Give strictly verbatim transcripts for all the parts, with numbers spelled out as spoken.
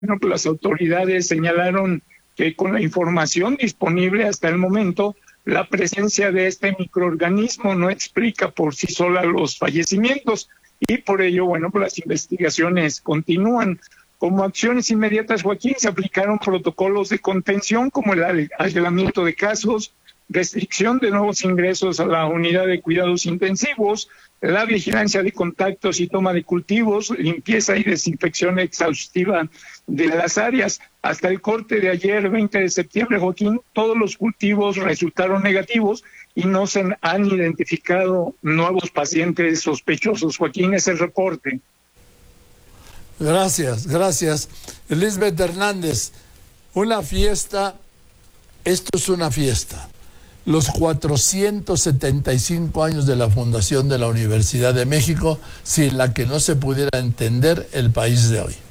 Bueno, pues las autoridades señalaron que con la información disponible hasta el momento, la presencia de este microorganismo no explica por sí sola los fallecimientos y por ello, bueno, pues las investigaciones continúan. Como acciones inmediatas, Joaquín, se aplicaron protocolos de contención como el aislamiento de casos, restricción de nuevos ingresos a la unidad de cuidados intensivos, la vigilancia de contactos y toma de cultivos, limpieza y desinfección exhaustiva de las áreas. Hasta el corte de ayer, veinte de septiembre, Joaquín, todos los cultivos resultaron negativos y no se han identificado nuevos pacientes sospechosos. Joaquín, es el reporte. Gracias, gracias. Elizabeth Hernández, una fiesta, esto es una fiesta. Los cuatrocientos setenta y cinco años de la fundación de la Universidad de México, sin la que no se pudiera entender el país de hoy.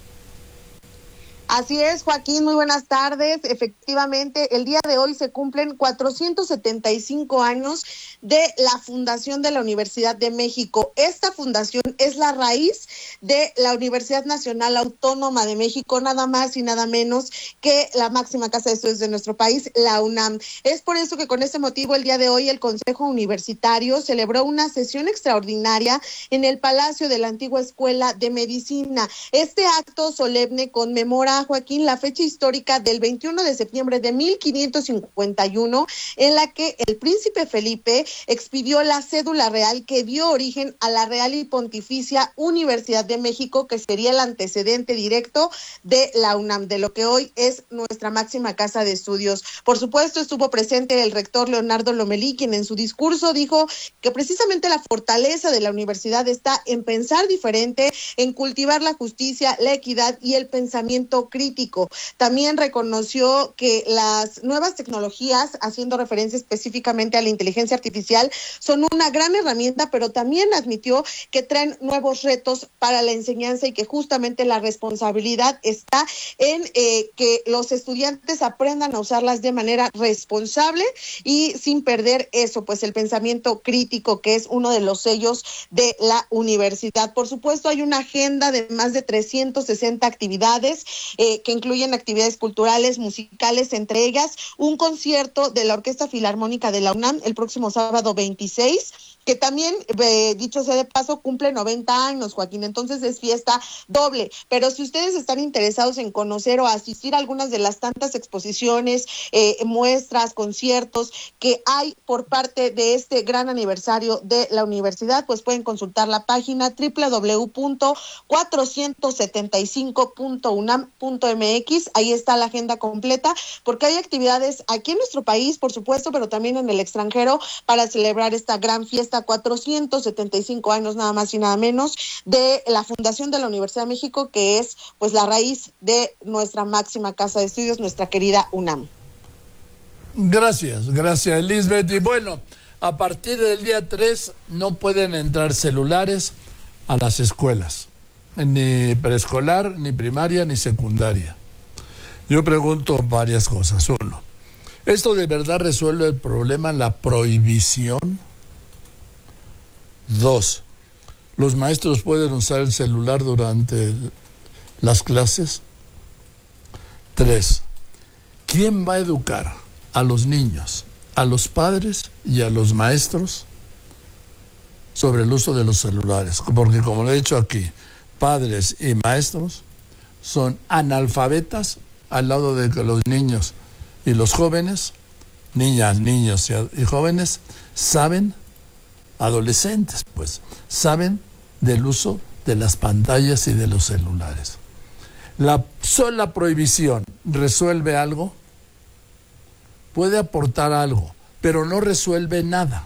Así es, Joaquín, muy buenas tardes. Efectivamente, el día de hoy se cumplen cuatrocientos setenta y cinco años de la fundación de la Universidad de México. Esta fundación es la raíz de la Universidad Nacional Autónoma de México, nada más y nada menos que la máxima casa de estudios de nuestro país, la UNAM. Es por eso que con este motivo el día de hoy el Consejo Universitario celebró una sesión extraordinaria en el Palacio de la antigua Escuela de Medicina. Este acto solemne conmemora, Joaquín, la fecha histórica del veintiuno de septiembre de mil quinientos cincuenta y uno, en la que el príncipe Felipe expidió la cédula real que dio origen a la Real y Pontificia Universidad de México, que sería el antecedente directo de la UNAM, de lo que hoy es nuestra máxima casa de estudios. Por supuesto, estuvo presente el rector Leonardo Lomelí, quien en su discurso dijo que precisamente la fortaleza de la universidad está en pensar diferente, en cultivar la justicia, la equidad y el pensamiento crítico. También reconoció que las nuevas tecnologías, haciendo referencia específicamente a la inteligencia artificial, son una gran herramienta, pero también admitió que traen nuevos retos para la enseñanza y que justamente la responsabilidad está en eh, que los estudiantes aprendan a usarlas de manera responsable y sin perder eso, pues el pensamiento crítico, que es uno de los sellos de la universidad. Por supuesto, hay una agenda de más de trescientas sesenta actividades Eh, que incluyen actividades culturales, musicales, entre ellas un concierto de la Orquesta Filarmónica de la UNAM el próximo sábado veintiséis, que también, eh, dicho sea de paso, cumple noventa años, Joaquín, entonces es fiesta doble. Pero si ustedes están interesados en conocer o asistir a algunas de las tantas exposiciones, eh, muestras, conciertos que hay por parte de este gran aniversario de la universidad, pues pueden consultar la página doble u doble u doble u punto cuatrocientos setenta y cinco punto unam punto m x. Ahí está la agenda completa, porque hay actividades aquí en nuestro país, por supuesto, pero también en el extranjero para celebrar esta gran fiesta, cuatrocientos setenta y cinco años nada más y nada menos de la fundación de la Universidad de México, que es pues la raíz de nuestra máxima casa de estudios, nuestra querida UNAM. Gracias, gracias, Elizabeth. Y bueno, a partir del día tres no pueden entrar celulares a las escuelas, ni preescolar, ni primaria, ni secundaria. Yo pregunto varias cosas. Uno, ¿esto de verdad resuelve el problema, la prohibición? Dos, ¿los maestros pueden usar el celular durante las clases? Tres, ¿quién va a educar a los niños, a los padres y a los maestros sobre el uso de los celulares? Porque, como lo he dicho aquí, padres y maestros son analfabetas al lado de que los niños y los jóvenes, niñas, niños y, y jóvenes, saben, adolescentes pues, saben del uso de las pantallas y de los celulares. ¿La sola prohibición resuelve algo? Puede aportar algo, pero no resuelve nada.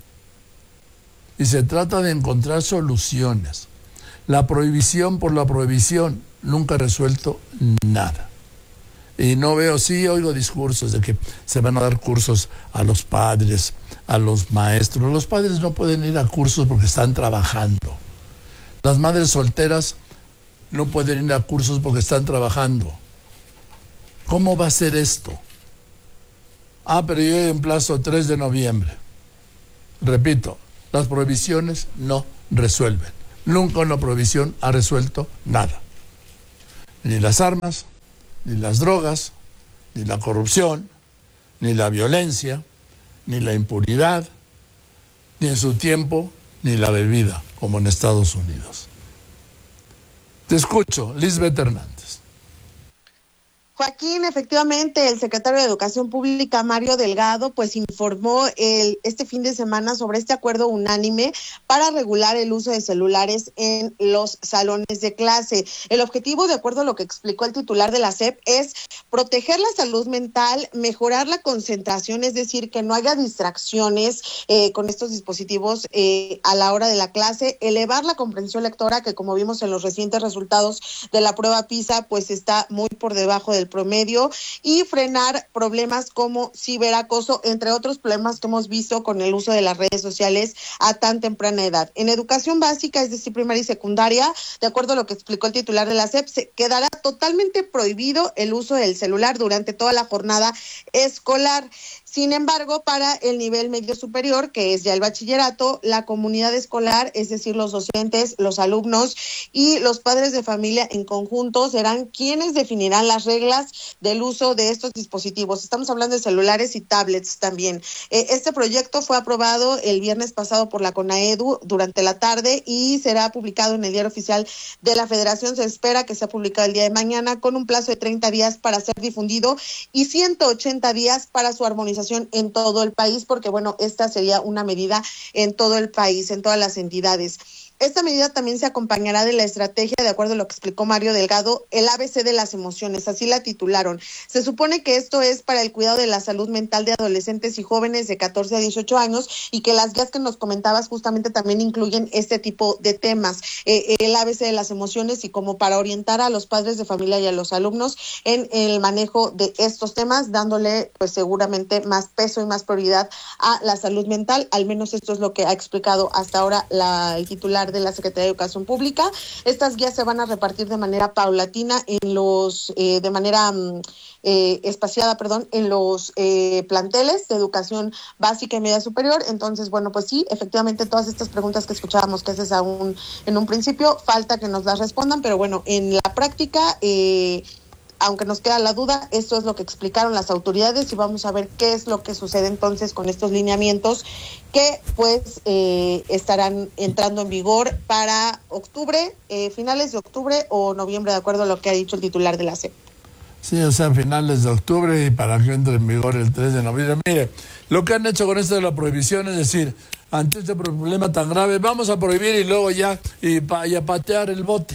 Y se trata de encontrar soluciones. La prohibición por la prohibición nunca ha resuelto nada. Y no veo, sí oigo discursos de que se van a dar cursos a los padres, a los maestros. Los padres no pueden ir a cursos porque están trabajando. Las madres solteras no pueden ir a cursos porque están trabajando. ¿Cómo va a ser esto? Ah, pero yo emplazo tres de noviembre. Repito, las prohibiciones no resuelven. Nunca una prohibición ha resuelto nada. ni las armas, ni las drogas, ni la corrupción, ni la violencia, ni la impunidad, ni en su tiempo, ni la bebida, como en Estados Unidos. Te escucho, Lisbeth Hernández. Joaquín, efectivamente, el secretario de Educación Pública, Mario Delgado, pues informó el, este fin de semana sobre este acuerdo unánime para regular el uso de celulares en los salones de clase. El objetivo, de acuerdo a lo que explicó el titular de la S E P, es proteger la salud mental, mejorar la concentración, es decir, que no haya distracciones eh, con estos dispositivos eh, a la hora de la clase, elevar la comprensión lectora, que como vimos en los recientes resultados de la prueba PISA, pues está muy por debajo del promedio, y frenar problemas como ciberacoso, entre otros problemas que hemos visto con el uso de las redes sociales a tan temprana edad. En educación básica, es decir, primaria y secundaria, de acuerdo a lo que explicó el titular de la S E P, se quedará totalmente prohibido el uso del celular durante toda la jornada escolar. Sin embargo, para el nivel medio superior, que es ya el bachillerato, la comunidad escolar, es decir, los docentes, los alumnos y los padres de familia en conjunto serán quienes definirán las reglas del uso de estos dispositivos. Estamos hablando de celulares y tablets también. Eh, este proyecto fue aprobado el viernes pasado por la CONAEDU durante la tarde y será publicado en el Diario Oficial de la Federación. Se espera que sea publicado el día de mañana con un plazo de treinta días para ser difundido y ciento ochenta días para su armonización en todo el país, porque bueno, esta sería una medida en todo el país, en todas las entidades. Esta medida también se acompañará de la estrategia, de acuerdo a lo que explicó Mario Delgado, el A B C de las emociones, así la titularon. Se supone que esto es para el cuidado de la salud mental de adolescentes y jóvenes de catorce a dieciocho años, y que las guías que nos comentabas justamente también incluyen este tipo de temas, eh, el A B C de las emociones, y como para orientar a los padres de familia y a los alumnos en el manejo de estos temas, dándole pues seguramente más peso y más prioridad a la salud mental. Al menos esto es lo que ha explicado hasta ahora la, el titular de la Secretaría de Educación Pública. Estas guías se van a repartir de manera paulatina en los, eh, de manera eh, espaciada, perdón, en los eh, planteles de educación básica y media superior. Entonces, bueno, pues sí, efectivamente todas estas preguntas que escuchábamos que haces aún en un principio, falta que nos las respondan, pero bueno, en la práctica, eh, aunque nos queda la duda, esto es lo que explicaron las autoridades y vamos a ver qué es lo que sucede entonces con estos lineamientos que pues eh, estarán entrando en vigor para octubre, eh, finales de octubre o noviembre, de acuerdo a lo que ha dicho el titular de la S E P. Sí, o sea, finales de octubre y para que entre en vigor el tres de noviembre. Mire, lo que han hecho con esto de la prohibición es decir, ante este problema tan grave, vamos a prohibir y luego ya y, pa, y a patear el bote.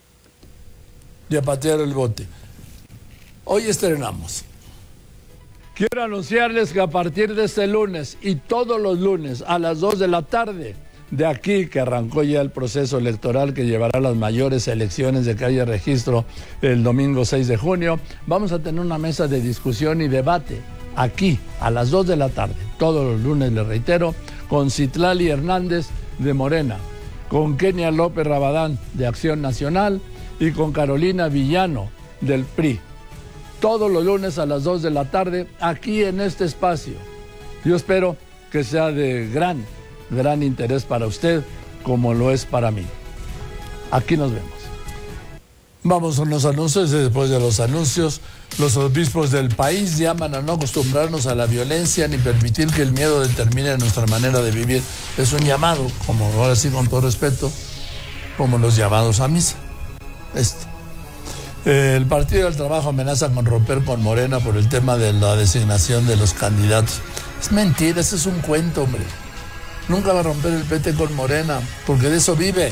Y a patear el bote. Hoy estrenamos. Quiero anunciarles que a partir de este lunes y todos los lunes a las dos de la tarde, de aquí que arrancó ya el proceso electoral que llevará a las mayores elecciones de que haya registro el domingo seis de junio, vamos a tener una mesa de discusión y debate aquí a las dos de la tarde, todos los lunes, les reitero, con Citlali Hernández de Morena, con Kenia López Rabadán de Acción Nacional y con Carolina Villano del P R I. Todos los lunes a las dos de la tarde, aquí en este espacio. Yo espero que sea de gran, gran interés para usted, como lo es para mí. Aquí nos vemos. Vamos con los anuncios y después de los anuncios, los obispos del país llaman a no acostumbrarnos a la violencia ni permitir que el miedo determine nuestra manera de vivir. Es un llamado, como ahora sí con todo respeto, como los llamados a misa. Este. El Partido del Trabajo amenaza con romper con Morena por el tema de la designación de los candidatos. Es mentira, ese es un cuento, hombre. Nunca va a romper el P T con Morena, porque de eso vive.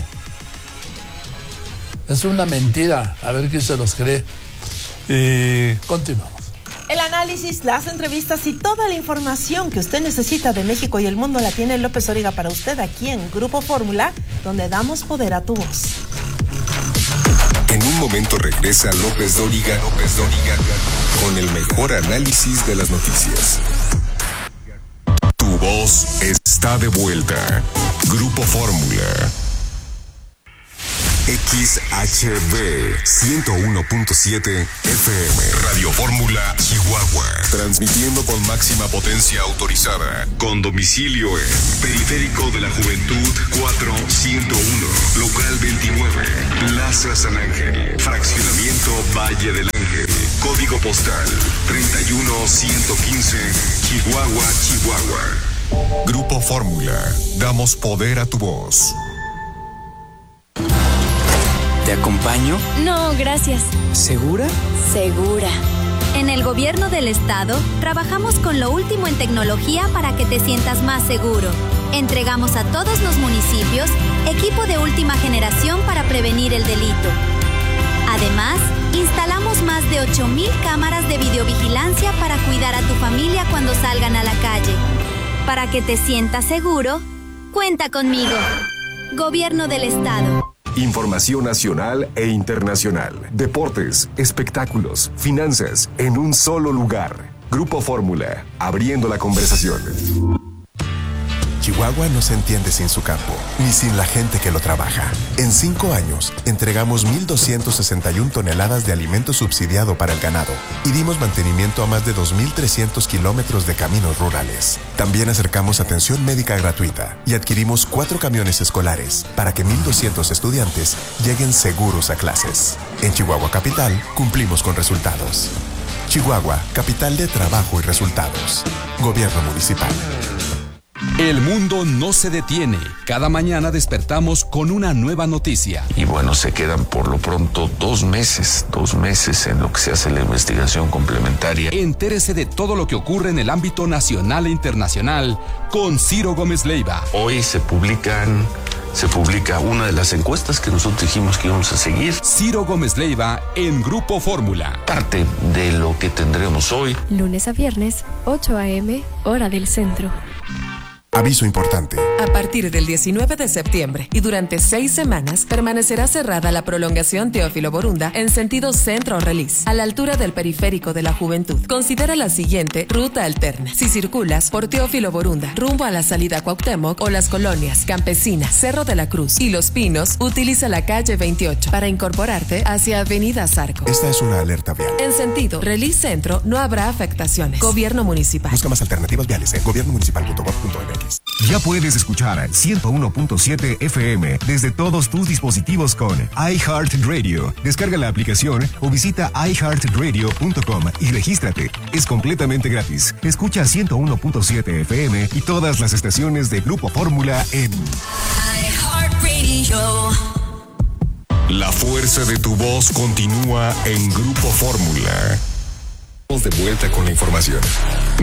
Es una mentira, a ver quién se los cree. Y continuamos. El análisis, las entrevistas y toda la información que usted necesita de México y el mundo la tiene López Dóriga para usted aquí en Grupo Fórmula, donde damos poder a tu voz. En un momento regresa López Dóriga, López Dóriga, con el mejor análisis de las noticias. Tu voz está de vuelta. Grupo Fórmula. X H B ciento uno punto siete F M. Radio Fórmula Chihuahua. Transmitiendo con máxima potencia autorizada. Con domicilio en Periférico de la Juventud cuatro ciento uno. Local veintinueve. Plaza San Ángel. Fraccionamiento Valle del Ángel. Código postal treinta y uno ciento quince. Chihuahua, Chihuahua. Grupo Fórmula. Damos poder a tu voz. ¿Te acompaño? No, gracias. ¿Segura? Segura. En el gobierno del estado, trabajamos con lo último en tecnología para que te sientas más seguro. Entregamos a todos los municipios equipo de última generación para prevenir el delito. Además, instalamos más de ocho mil cámaras de videovigilancia para cuidar a tu familia cuando salgan a la calle. Para que te sientas seguro, cuenta conmigo. Gobierno del estado. Información nacional e internacional. Deportes, espectáculos, finanzas, en un solo lugar. Grupo Fórmula, abriendo la conversación. Chihuahua no se entiende sin su campo, ni sin la gente que lo trabaja. En cinco años, entregamos mil doscientas sesenta y una toneladas de alimento subsidiado para el ganado y dimos mantenimiento a más de dos mil trescientos kilómetros de caminos rurales. También acercamos atención médica gratuita y adquirimos cuatro camiones escolares para que mil doscientos estudiantes lleguen seguros a clases. En Chihuahua Capital, cumplimos con resultados. Chihuahua, capital de trabajo y resultados. Gobierno municipal. El mundo no se detiene. Cada mañana despertamos con una nueva noticia. Y bueno, se quedan por lo pronto dos meses, dos meses en lo que se hace la investigación complementaria. Entérese de todo lo que ocurre en el ámbito nacional e internacional con Ciro Gómez Leiva. Hoy se publican... Se publica una de las encuestas que nosotros dijimos que íbamos a seguir. Ciro Gómez Leiva en Grupo Fórmula. Parte de lo que tendremos hoy. Lunes a viernes, ocho a eme, hora del centro. Aviso importante. A partir del diecinueve de septiembre y durante seis semanas permanecerá cerrada la prolongación Teófilo Borunda en sentido centro-Relis, a la altura del Periférico de la Juventud. Considera la siguiente ruta alterna. Si circulas por Teófilo Borunda rumbo a la salida Cuauhtémoc o las colonias Campesina, Cerro de la Cruz y Los Pinos, utiliza la calle veintiocho para incorporarte hacia Avenida Zarco. Esta es una alerta vial. En sentido Relis Centro no habrá afectaciones. Gobierno Municipal. Busca más alternativas viales en gobierno municipal punto gov punto eme equis. Ya puedes escuchar ciento uno punto siete F M desde todos tus dispositivos con iHeartRadio. Descarga la aplicación o visita i heart radio punto com y regístrate. Es completamente gratis. Escucha ciento uno punto siete F M y todas las estaciones de Grupo Fórmula en iHeartRadio. La fuerza de tu voz continúa en Grupo Fórmula. Vamos de vuelta con la información.